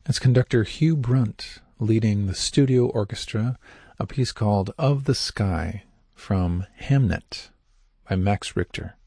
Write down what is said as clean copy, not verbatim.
It's conductor Hugh Brunt leading the studio orchestra, a piece called Of the Sky from Hamnet by Max Richter.